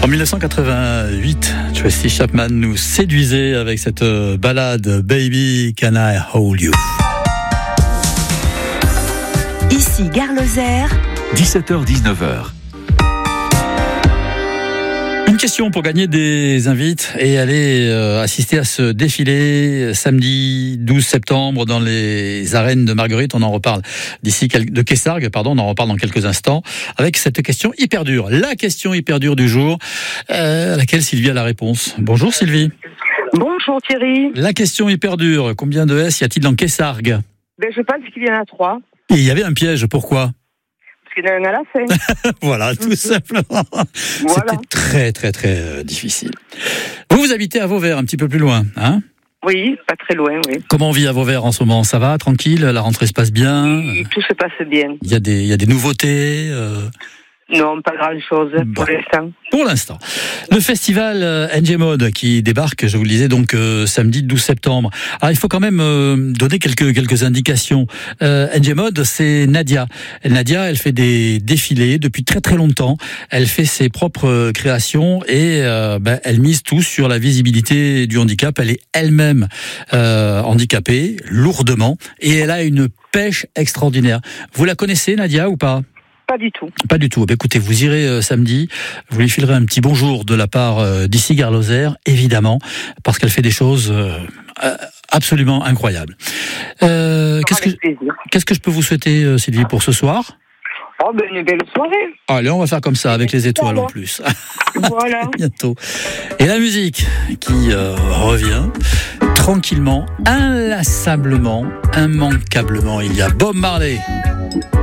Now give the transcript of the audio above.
En 1988, Tracy Chapman nous séduisait avec cette ballade Baby Can I Hold You. Ici Gare Lozère, 17h-19h. Une question pour gagner des invites et aller assister à ce défilé samedi 12 septembre dans les arènes de Marguerite. On en reparle de Kessargues, on en reparle dans quelques instants avec cette question hyper dure. La question hyper dure du jour, à laquelle Sylvie a la réponse. Bonjour Sylvie. Bonjour Thierry. La question hyper dure, combien de S y a-t-il dans Kessargues ? Je pense qu'il y en a 3. Et il y avait un piège, pourquoi ? Parce qu'il y en a à la fin. Voilà, tout simplement. Voilà. C'était très, très, très difficile. Vous habitez à Vauvert, un petit peu plus loin, hein ? Oui, pas très loin, oui. Comment on vit à Vauvert en ce moment ? Ça va, tranquille ? La rentrée se passe bien ? Tout se passe bien. Il y a des nouveautés Non, pas grand-chose pour l'instant. Pour l'instant. Le festival NG Mode qui débarque, je vous le disais, donc samedi 12 septembre. Alors, il faut quand même donner quelques indications. NG Mode, c'est Nadia. Nadia, elle fait des défilés depuis très très longtemps. Elle fait ses propres créations et elle mise tout sur la visibilité du handicap. Elle est elle-même handicapée, lourdement, et elle a une pêche extraordinaire. Vous la connaissez, Nadia, ou pas ? Pas du tout. Pas du tout. Écoutez, vous irez samedi, vous lui filerez un petit bonjour de la part d'ici Gare Lozère, évidemment, parce qu'elle fait des choses absolument incroyables. Qu'est-ce que je peux vous souhaiter, Sylvie, pour ce soir ? Une belle soirée. Allez, on va faire comme ça, avec les étoiles en plus. Voilà. Bientôt. Et la musique qui revient tranquillement, inlassablement, immanquablement. Il y a Bob Marley.